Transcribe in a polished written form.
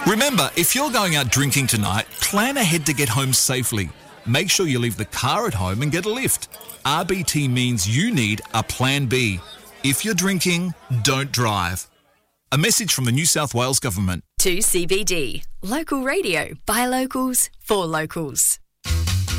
Remember, if you're going out drinking tonight, plan ahead to get home safely. Make sure you leave the car at home and get a lift. RBT means you need a plan B. If you're drinking, don't drive. A message from the New South Wales Government. 2CBD. Local radio by locals for locals.